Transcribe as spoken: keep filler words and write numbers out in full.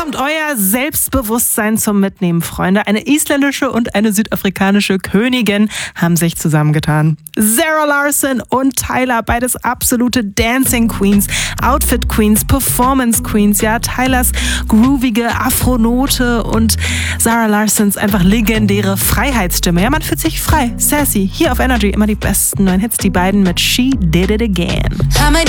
kommt euer Selbstbewusstsein zum Mitnehmen, Freunde. Eine isländische und eine südafrikanische Königin haben sich zusammengetan. Zara Larsson und Tyla, beides absolute Dancing Queens, Outfit Queens, Performance Queens. Ja, Tylers groovige Afronote und Zara Larssons einfach legendäre Freiheitsstimme. Ja, man fühlt sich frei, sassy. Hier auf Energy immer die besten neuen Hits, die beiden mit She Did It Again.